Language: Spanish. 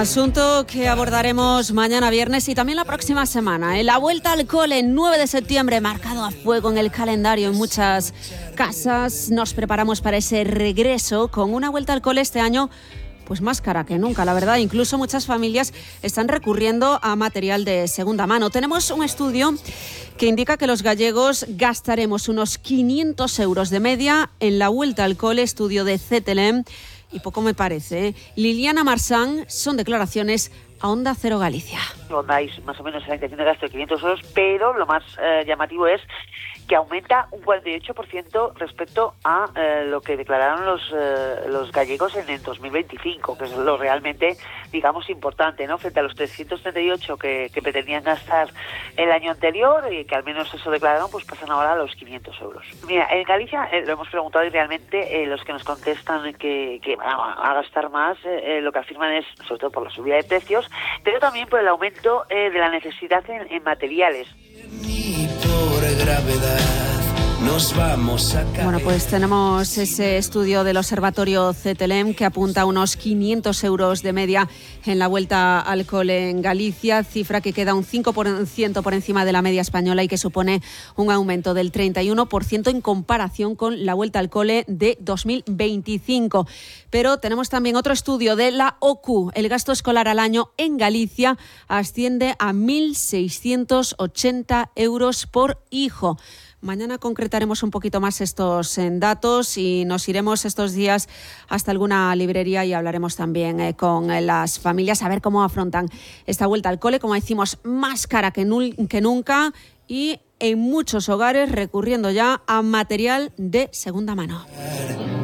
Asunto que abordaremos mañana viernes y también la próxima semana. La vuelta al cole, 9 de septiembre, marcado a fuego en el calendario en muchas casas. Nos preparamos para ese regreso con una vuelta al cole este año pues más cara que nunca, la verdad. Incluso muchas familias están recurriendo a material de segunda mano. Tenemos un estudio que indica que los gallegos gastaremos unos 500 euros de media en la vuelta al cole, estudio de CTLM. Y poco me parece, ¿eh? Liliana Marsán, son declaraciones a Onda Cero Galicia. Rondáis más o menos la intención de gasto de 500 euros, pero lo más llamativo es que aumenta un 48% respecto a lo que declararon los gallegos en el 2025, que es lo realmente, digamos, importante, ¿no? Frente a los 338 que pretendían gastar el año anterior, y que al menos eso declararon, pues pasan ahora a los 500 euros. Mira, en Galicia lo hemos preguntado y realmente los que nos contestan que van a gastar más, lo que afirman es, sobre todo por la subida de precios, pero también por el aumento de la necesidad en materiales. Bueno, pues tenemos ese estudio del Observatorio CTLM que apunta a unos 500 euros de media en la vuelta al cole en Galicia, cifra que queda un 5% por encima de la media española y que supone un aumento del 31% en comparación con la vuelta al cole de 2025. Pero tenemos también otro estudio de la OCU. El gasto escolar al año en Galicia asciende a 1.680 euros por hijo. Mañana concretaremos un poquito más estos datos y nos iremos estos días hasta alguna librería y hablaremos también con las familias a ver cómo afrontan esta vuelta al cole, como decimos, más cara que nunca y en muchos hogares recurriendo ya a material de segunda mano.